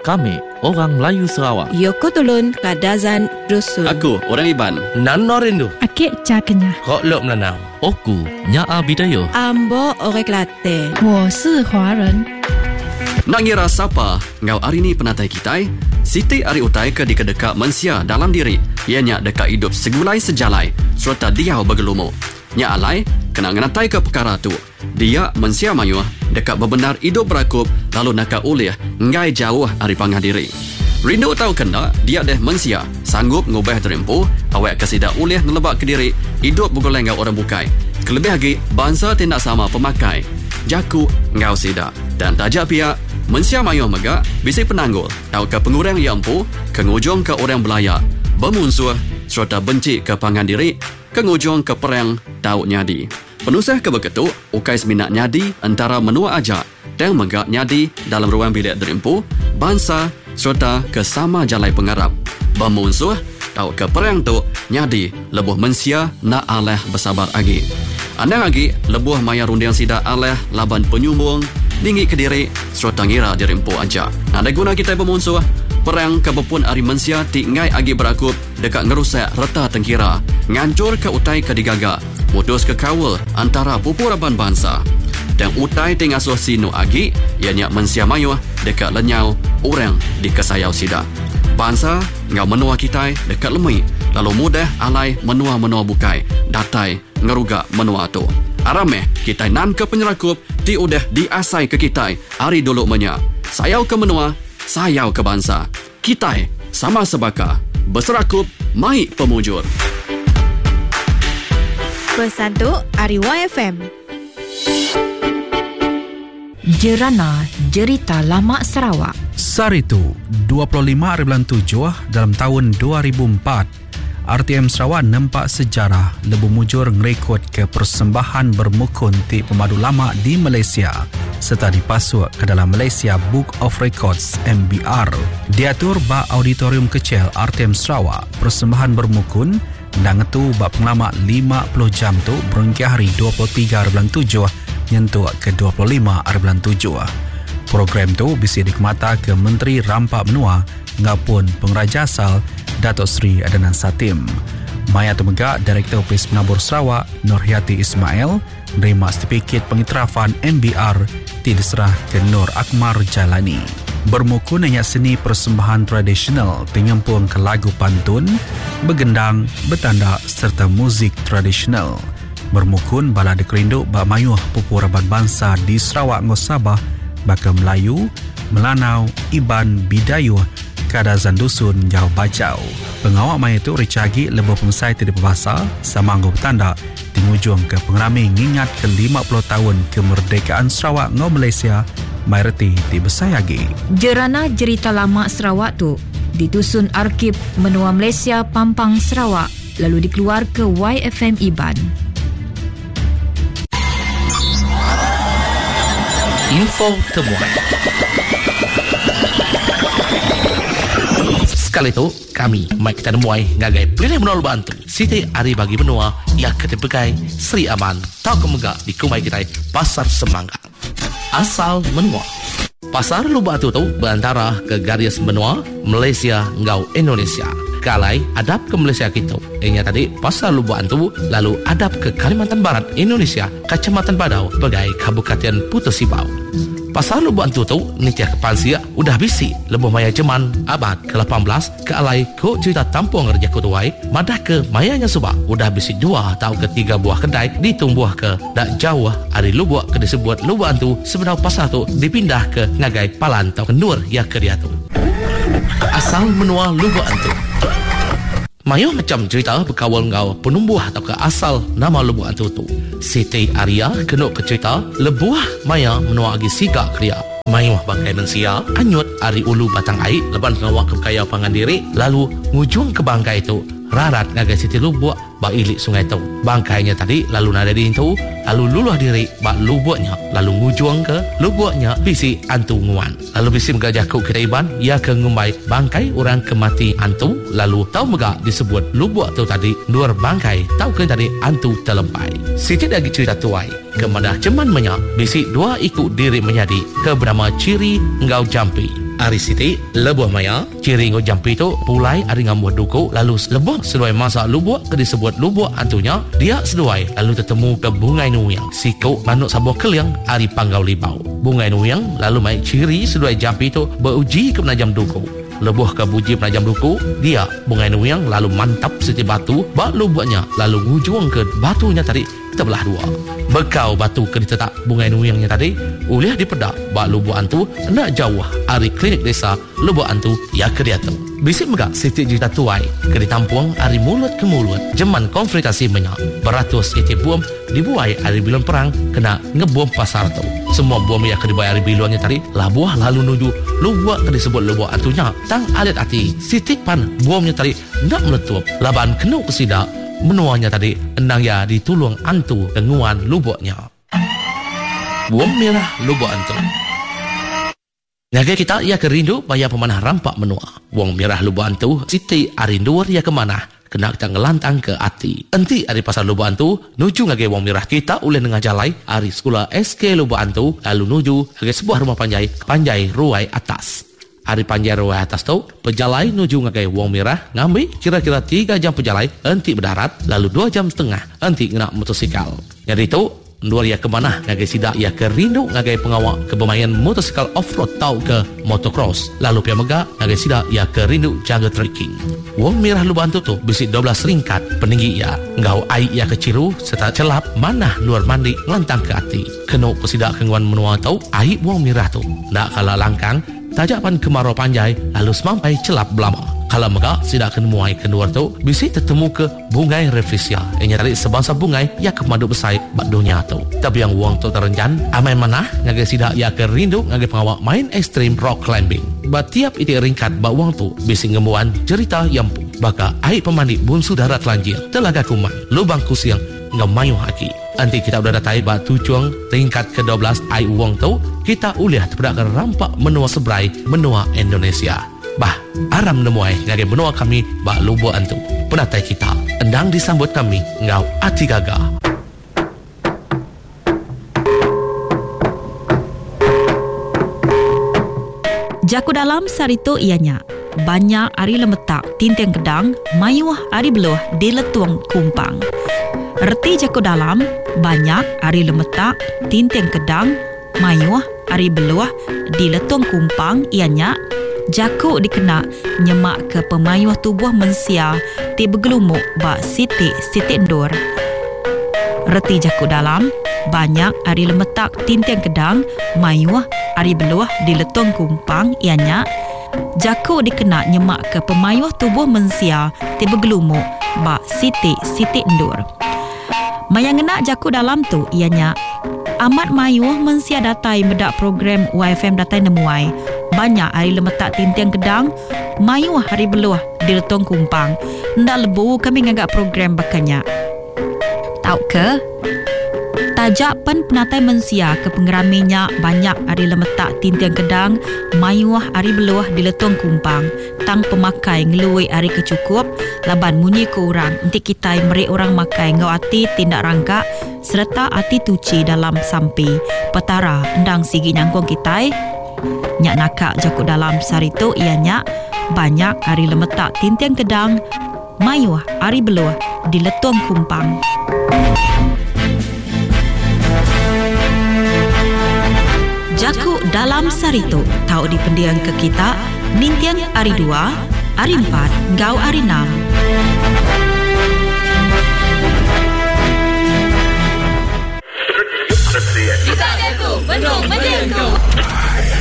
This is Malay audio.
Kami orang Melayu Sarawak. Yoko Tulun Kadazan Dusun. Aku orang Iban. Nan Norindu. Akik Cakenya. Kok Lok Melanau. Oku Nyaa Bidayo. Ambo Orek Latte. 我是华人。 Nak ngira siapa ngau hari ni penatai kita? Siti ari utai ke dikadeka mensia dalam diri. Ianya dekat hidup segulai sejalai serta dia bergelumu. Nya alai kena ngenatai ke perkara tu. Dia mensia mayuh dekat bebenar hidup berakup lalu nakak ulih ngai jauh dari pangah diri. Rindu tahu kena dia deh mensia sanggup ngubah terempu awak kesidak ulih nelebak ke diri hidup bergoleng ngau orang bukai. Kelebih lagi bangsa tindak sama pemakai. Jaku ngau sidak dan tajak pihak mensia mayuh megak bisik penanggul tahu ke pengurang yang empu kengujung ke orang belayak bermusuh serta benci ke pangan diri kengujung ke perang tahu nyadi penusah ke beketuk ukai seminat nyadi antara menua ajak dan megak nyadi dalam ruang bilik derempu bangsa serta ke sama jalai pengarap bermusuh tahu ke perang tu nyadi lebuh mensia nak aleh bersabar lagi andang lagi lebuh maya rundiang sidak aleh laban penyumbung tinggi ke diri serta ngira dirempu aja. Ada guna kita bermusuh perang kebepun ari mensia ti ngai agi berakup dekat ngerusak reta tengkira ngancur ke utai ke digaga mutus ke kawal antara pupuraban bangsa dan utai tingasuh sinu agi ianya mensia mayuh dekat lenyau orang di kesayau sida bangsa ngau menua kita dekat lemui lalu mudah alai menua-menua bukai datai ngerugak menua tu arameh kita nan ke penyerakup ti udah diasai ke kita hari dulu menya sayau ke menua sayau ke bangsa kita sama sebaka berserakup mai pemujur Pesan tu Ari YFM. Jerana Jerita Lama Sarawak. Saritu 25/7 dalam tahun 2004 RTM Sarawak nampak sejarah lebu mujur ngerekod ke persembahan bermukun ti pemadu lama di Malaysia serta dipasuk ke dalam Malaysia Book of Records MBR. Diatur bak auditorium kecil RTM Sarawak persembahan bermukun dan itu bak penglama 50 jam tu berhingga hari 23/7 nyentuh ke 25/7. Program tu bisa dikemata ke Menteri Rampak Menua ngapun pengraja asal Datuk Seri Adnan Satim. Maya Temegak Direktur Polis Penabur Sarawak Nurhayati Ismail menerima sertifikat pengiktirafan MBR diserah ke Nur Akmal Jalani. Bermukun hanya seni persembahan tradisional penyempung ke lagu pantun, bergendang, bertanda serta muzik tradisional. Bermukun bala dikerinduk bak mayuh pupuraban bangsa di Sarawak ngau Sabah baka Melayu, Melanau, Iban, Bidayuh, Kadazan Dusun, Jauh Bajau. Pengawak maya itu ricagi lebuh pengsai di bahasa sama anggo bertanda di ngujung ke pengerami ngingat ke 50 tahun kemerdekaan Sarawak ngau Malaysia mayoriti di Besayagi. Jerana Jerita Lama Sarawak tu ditusun Arkib Menua Malaysia Pampang Sarawak lalu dikeluar ke YFM Iban. Info temuan. Sekali itu kami mai kita nemuai ngagai pilih menol bantu Siti Ari bagi benua ia ketepegai Sri Aman tau kemegak di kumai kita Pasar Semangga asal menua. Pasar Lubak tu berantara ke garis benua Malaysia ngau Indonesia. Kalai adap ke Malaysia kita. Ianya tadi Pasar Lubak tu lalu adap ke Kalimantan Barat Indonesia, Kecamatan Badau, bagai Kabupaten Putus Sibau. Pasar Lubak tu nitia ke Pansia udah bisi lebuh maya Jerman abad ke-18 ke alai ko cerita tampung kerja kutuai madah ke mayanya subak udah bisi 2 atau ke 3 buah kedai ditumbuh ke dak jauh dari Lubak ke disebut Lubak tu sebenarnya pasar tu dipindah ke ngagai Palan atau ke Nur ya ke dia tu. Asal menua Lubak tu Mayu macam cerita berkawal ngau penumbuh atau ke asal nama Lubuk Antu tu. Siti Arya kenuk ke cerita lebuah maya menua agi sigak kriya. Mayu bangkai mensia anyut ari ulu batang air leban ngawak ke kaya pangan diri lalu ngujung ke bangkai itu rarat ngagai Siti Lubuk bak ilik sungai tu. Bangkainya tadi lalu nada di itu lalu luluh diri bak lubuknya lalu ngujung ke lubuknya bisi antu nguan. Lalu bisi megajah ku ketaiban ia ke ngumbai bangkai orang kemati antu lalu tahu megak disebut lubuk tu tadi luar bangkai tahu ke tadi antu terlempai. Siti lagi cerita tuai kemadah ceman menyak bisi 2 ikut diri menyadi ke bernama Ciri Ngau Jampi. Ari Siti lebuh maya ciri ngo jampi tu pulai ari ngamuh duku lalu lebuh sesuai masa lubuk ke disebut lubuk antunya dia sesuai lalu ketemu ke bungai nuyang sikau manuk sabuh keliang ari panggau libau bungai nuyang lalu mai ciri sesuai jampi tu beruji ke penajam duku lebuh ke buji penajam duku dia bungai nuyang lalu mantap setiap batu bak lubuknya lalu ngujung ke batunya tadi terbelah dua bekau batu ke ditetak bungai nuyangnya tadi uliah dipedak bak lubuk antu nak jauh ari klinik desa lubuk antu ya ke dia tu bisik megak Siti juta tuai ke ditampung ari mulut ke mulut jeman konfrontasi menyak beratus titik bom dibuai ari bilon perang kena ngebom pasar tu semua bom yang ke dibuai ari bilonnya tadi labuah lalu nuju lubuk ke disebut lubuk antunya tang alit hati Siti pan bomnya tadi nak meletup laban kena kesidak menuanya tadi endang ya ditulung antu denguan lubuknya bom merah lubuk antu Nyaga kita ia kerindu baya pemanah rampak menua wong merah lubuk antu Siti arinduar ia kemana kena kita ngelantang ke hati enti ari pasar lubuk antu nuju ngage wong merah kita uleh nengah jalai ari sekolah SK lubuk antu lalu nuju ngage sebuah rumah panjai ruai atas hari panjai ruai atas tu pejalai nuju ngagai wong merah ngambil kira-kira 3 jam pejalai enti berdarat lalu 2 jam setengah enti kena motosikal jadi tu luar ia kemana ngagai sidak ia kerindu ngagai pengawak ke bermain motosikal off-road tau ke motocross lalu pia megak ngagai sidak ia kerindu jaga trekking wong merah lubuk antu tu bisi 12 ringkat peninggi ia ngau air ia keciru serta celap mana luar mandi ngelantang ke hati kena kesidak kenguan menua tau air wong merah tu nak kalah langkang tajapan kemarau panjai lalu semampai celap belama kalau megak sidak kenemuai keluar tu bisi tertemu ke bungai reflesia yang tarik sebangsa bungai ia kemadu besar bak dunia tu tapi yang wang tu terenjan amai manah ngagai sidak ia kerindu ngagai pengawak main ekstrim rock climbing bat tiap itik ringkat bak wang tu bisi ngemuan cerita yampu baka air pemandi bunsu darat lanjir telaga kuman lubang kusiang ngemayu haki nanti kita udah datai bak tujuan tingkat ke-12 ai uang tu kita uliah terpedakkan rampak menua sebrai menua Indonesia bah aram nemuai ngagai menua kami bak lubuk antu penatai kita endang disambut kami ngau ati gagah jaku dalam sarito ianya banyak ari lemetak tinteng kedang mayuah ari beluh di letuang kumpang erti jaku dalam banyak ari lemetak tinteng kedang mayuah ari beluah di letuang kumpang ianya jaku dikena nyemak ke pemayuah tubuh mensia ti bergelumuk bak Siti Ndur reti jaku dalam banyak ari lemetak tinteng kedang mayuah ari beluah di letuang kumpang ianya jaku dikena nyemak ke pemayuah tubuh mensia ti bergelumuk bak Siti Ndur mayang ngena jaku dalam tu ianya amat mayuh mensia datai medak program YFM datai nemuai banyak hari lemetak tinteng kedang mayuh hari beluah di letong kumpang ndak lebu kami ngagak program bakanya tau ke tajak pen penatai mensia ke pengeraminya banyak hari lemetak tinteng kedang mayuh hari beluah di letong kumpang tang pemakai ngelui hari kecukup laban munyi ke orang nanti kita meri orang makai ngau ati tindak rangka serta ati tuci dalam sampi petara endang sigi nyangkong kita nyak nakak jaku dalam sarito ianya banyak hari lemetak tinteng kedang mayuh hari beluah di letong kumpang jaku dalam sarito tau di pendiang ke kita nintiang hari 2 hari 4 ngau hari 6